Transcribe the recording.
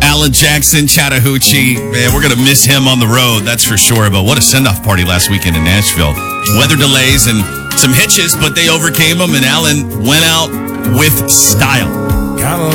Alan Jackson, Chattahoochee. Man, we're going to miss him on the road, that's for sure. But what a send-off party last weekend in Nashville. Weather delays and some hitches, but they overcame them, and Alan went out with style.